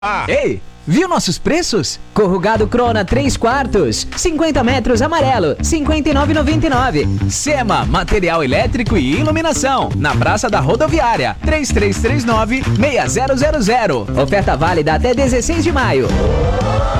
Ei, viu nossos preços? Corrugado Crona 3/4, 50 metros amarelo, R$ 59,99. Sema, material elétrico e iluminação, na Praça da Rodoviária, 3339-6000. Oferta válida até 16 de maio.